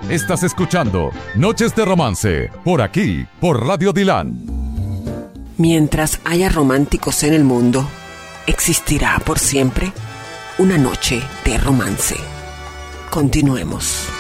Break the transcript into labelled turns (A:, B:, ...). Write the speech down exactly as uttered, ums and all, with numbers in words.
A: Estás escuchando Noches de Romance, por aquí, por Radio Dilan.
B: Mientras haya románticos en el mundo, existirá por siempre una noche de romance. Continuemos.